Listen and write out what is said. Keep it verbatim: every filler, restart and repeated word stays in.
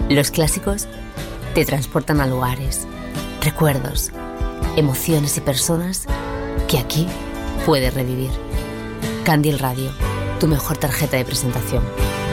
Los clásicos te transportan a lugares, recuerdos, emociones y personas que aquí puedes revivir. Candil Radio, tu mejor tarjeta de presentación.